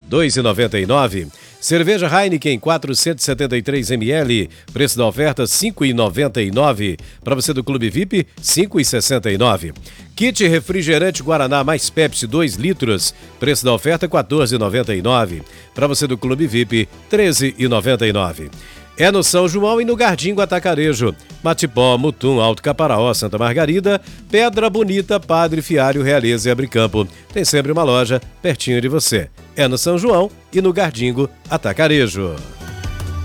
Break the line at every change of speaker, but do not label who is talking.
2,99. Cerveja Heineken 473 ml, preço da oferta R$ 5,99. Para você do Clube VIP, R$ 5,69. Kit refrigerante Guaraná mais Pepsi 2 litros, preço da oferta R$ 14,99. Para você do Clube VIP, R$ 13,99. É no São João e no Gardingo Atacarejo. Matipó, Mutum, Alto Caparaó, Santa Margarida, Pedra Bonita, Padre Fiário, Realeza e Abricampo. Tem sempre uma loja pertinho de você. É no São João e no Gardingo Atacarejo.